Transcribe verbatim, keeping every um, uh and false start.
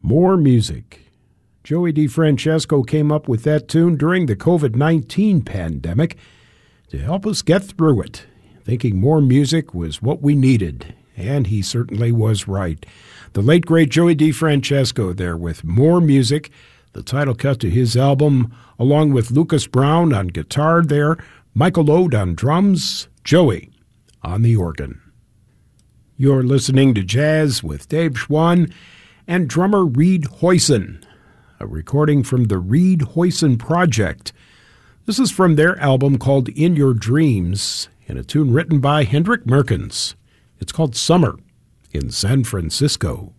More Music. Joey DeFrancesco came up with that tune during the covid nineteen pandemic to help us get through it, thinking more music was what we needed, and he certainly was right. The late, great Joey DeFrancesco there with More Music, the title cut to his album, along with Lucas Brown on guitar there, Michael Ode on drums, Joey on the organ. You're listening to Jazz with Dave Schwann and drummer Reed Hoyson, a recording from the Reed Hoyson Project. This is from their album called In Your Dreams, and a tune written by Hendrik Merkens. It's called Summer in San Francisco.